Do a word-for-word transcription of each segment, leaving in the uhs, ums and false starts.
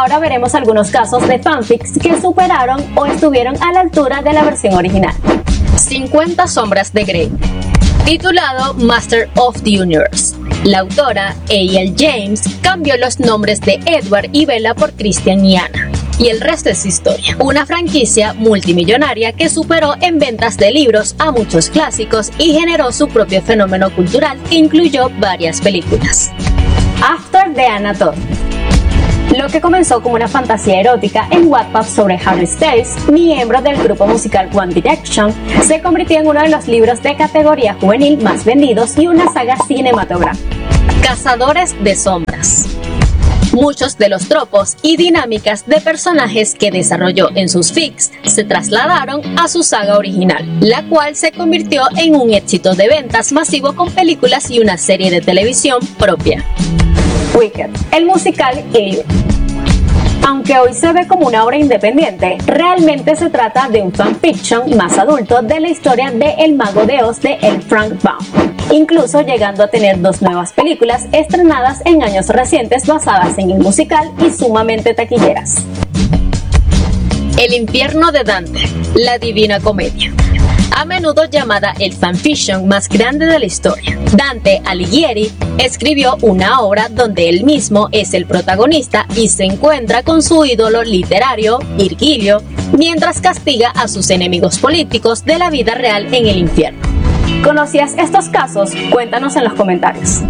Ahora veremos algunos casos de fanfics que superaron o estuvieron a la altura de la versión original. cincuenta sombras de Grey. Titulado Master of the Universe, la autora A L James cambió los nombres de Edward y Bella por Christian y Anna, y el resto es historia. Una franquicia multimillonaria que superó en ventas de libros a muchos clásicos y generó su propio fenómeno cultural que incluyó varias películas. After de Anna Todd. Lo que comenzó como una fantasía erótica en Wattpad sobre Harry Styles, miembro del grupo musical One Direction, se convirtió en uno de los libros de categoría juvenil más vendidos y una saga cinematográfica. Cazadores de sombras. Muchos de los tropos y dinámicas de personajes que desarrolló en sus fics se trasladaron a su saga original, la cual se convirtió en un éxito de ventas masivo con películas y una serie de televisión propia. Wicked, el musical Elliot. Aunque hoy se ve como una obra independiente, realmente se trata de un fanfiction más adulto de la historia de El Mago de Oz de L. Frank Baum, incluso llegando a tener dos nuevas películas estrenadas en años recientes basadas en el musical y sumamente taquilleras. El infierno de Dante, la Divina Comedia. A menudo llamada el fanfiction más grande de la historia, Dante Alighieri escribió una obra donde él mismo es el protagonista y se encuentra con su ídolo literario, Virgilio, mientras castiga a sus enemigos políticos de la vida real en el infierno. ¿Conocías estos casos? Cuéntanos en los comentarios.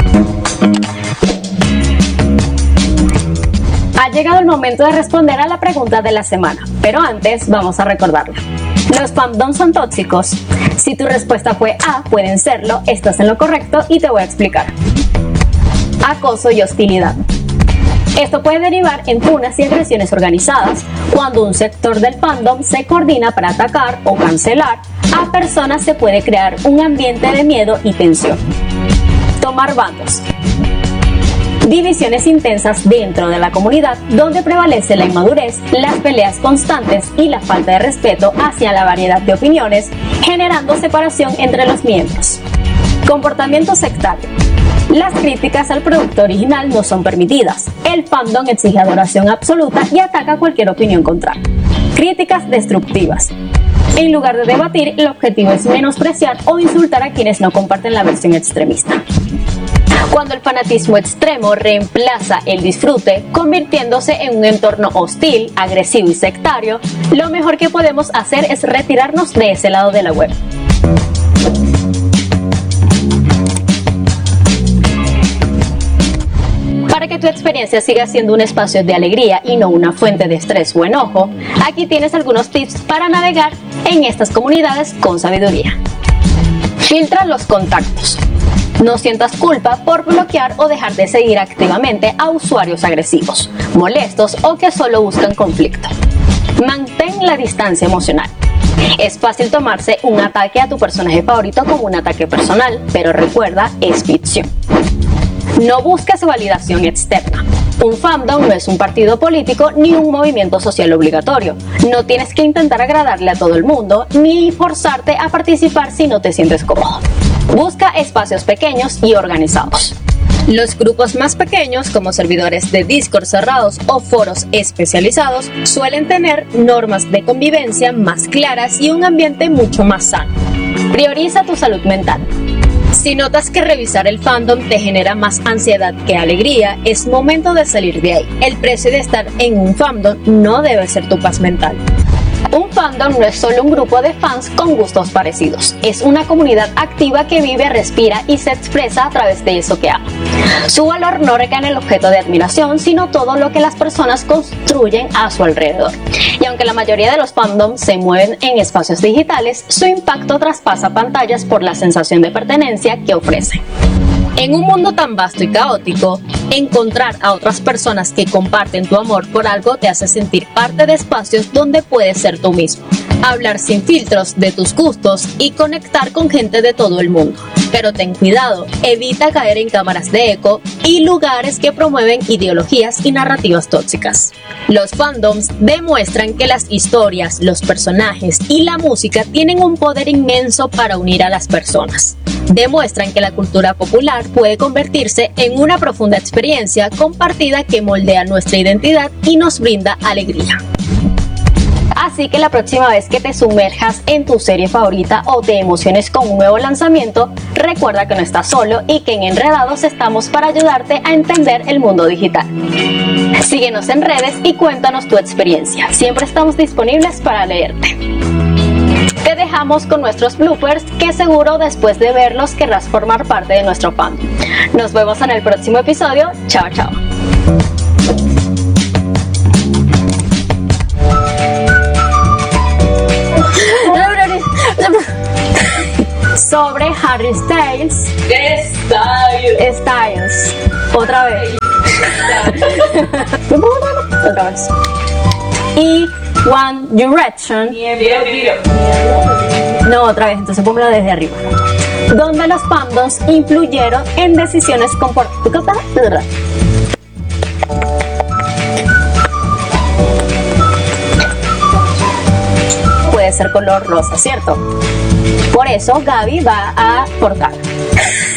Ha llegado el momento de responder a la pregunta de la semana, pero antes vamos a recordarla. ¿Los fandoms son tóxicos? Si tu respuesta fue A, pueden serlo, estás en lo correcto y te voy a explicar. Acoso y hostilidad. Esto puede derivar en funas y agresiones organizadas cuando un sector del fandom se coordina para atacar o cancelar a personas. Se puede crear un ambiente de miedo y tensión. Tomar bandos. Divisiones intensas dentro de la comunidad donde prevalece la inmadurez, las peleas constantes y la falta de respeto hacia la variedad de opiniones, generando separación entre los miembros. Comportamiento sectario. Las críticas al producto original no son permitidas. El fandom exige adoración absoluta y ataca cualquier opinión contraria. Críticas destructivas. En lugar de debatir, el objetivo es menospreciar o insultar a quienes no comparten la versión extremista. Cuando el fanatismo extremo reemplaza el disfrute, convirtiéndose en un entorno hostil, agresivo y sectario, lo mejor que podemos hacer es retirarnos de ese lado de la web. Para que tu experiencia siga siendo un espacio de alegría y no una fuente de estrés o enojo, aquí tienes algunos tips para navegar en estas comunidades con sabiduría. Filtra los contactos. No sientas culpa por bloquear o dejar de seguir activamente a usuarios agresivos, molestos o que solo buscan conflicto. Mantén la distancia emocional. Es fácil tomarse un ataque a tu personaje favorito como un ataque personal, pero recuerda, es ficción. No busques validación externa. Un fandom no es un partido político ni un movimiento social obligatorio. No tienes que intentar agradarle a todo el mundo ni forzarte a participar si no te sientes cómodo. Busca espacios pequeños y organizados. Los grupos más pequeños, como servidores de Discord cerrados o foros especializados, suelen tener normas de convivencia más claras y un ambiente mucho más sano. Prioriza tu salud mental. Si notas que revisar el fandom te genera más ansiedad que alegría, es momento de salir de ahí. El precio de estar en un fandom no debe ser tu paz mental. Un fandom no es solo un grupo de fans con gustos parecidos, es una comunidad activa que vive, respira y se expresa a través de eso que ama. Su valor no recae en el objeto de admiración, sino todo lo que las personas construyen a su alrededor. Y aunque la mayoría de los fandoms se mueven en espacios digitales, su impacto traspasa pantallas por la sensación de pertenencia que ofrecen. En un mundo tan vasto y caótico, encontrar a otras personas que comparten tu amor por algo te hace sentir parte de espacios donde puedes ser tú mismo, hablar sin filtros de tus gustos y conectar con gente de todo el mundo. Pero ten cuidado, evita caer en cámaras de eco y lugares que promueven ideologías y narrativas tóxicas. Los fandoms demuestran que las historias, los personajes y la música tienen un poder inmenso para unir a las personas. demuestran que la cultura popular puede convertirse en una profunda experiencia compartida que moldea nuestra identidad y nos brinda alegría. Así que la próxima vez que te sumerjas en tu serie favorita o te emociones con un nuevo lanzamiento, recuerda que no estás solo y que en Enredados estamos para ayudarte a entender el mundo digital. Síguenos en redes y cuéntanos tu experiencia. Siempre estamos disponibles para leerte. Te dejamos con nuestros bloopers que seguro después de verlos querrás formar parte de nuestro fandom. Nos vemos en el próximo episodio. Chao, chao. Sobre Harry Styles. Styles. Styles. Otra vez. Otra vez. Y One Direction. No, otra vez, entonces póngalo desde arriba. Donde los fandoms influyeron en decisiones comportamentales. Puede ser color rosa, ¿cierto? Por eso Gaby va a cortar.